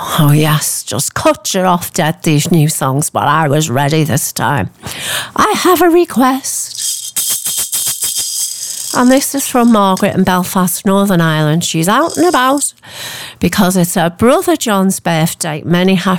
Oh yes, just cut you off dead, these new songs, but I was ready this time. I have a request. And this is from Margaret in Belfast, Northern Ireland. She's out and about because it's her brother John's birthday. Many happy